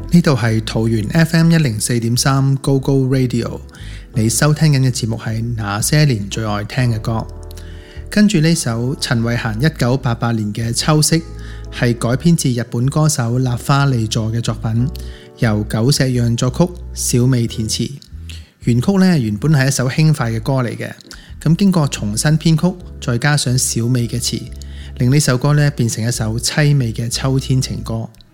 呢度係桃園 FM 104.3 Go Go Radio， 你收聽緊嘅節目係那些年最愛聽嘅歌。跟住呢首陳慧嫻1988年嘅《秋色》，係改編自日本歌手立花利佐嘅作品，由久石讓作曲，小美填詞。原曲呢，原本係一首輕快嘅歌嚟嘅，咁經過重新編曲，再加上小美嘅詞，令呢首歌呢變成一首淒美嘅秋天情歌。